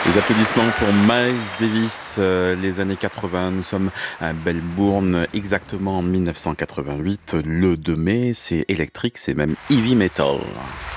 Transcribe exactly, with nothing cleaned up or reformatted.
Les applaudissements pour Miles Davis, euh, les années quatre-vingts. Nous sommes à Melbourne, exactement en mille neuf cent quatre-vingt-huit, le deux mai. C'est électrique, c'est même heavy metal.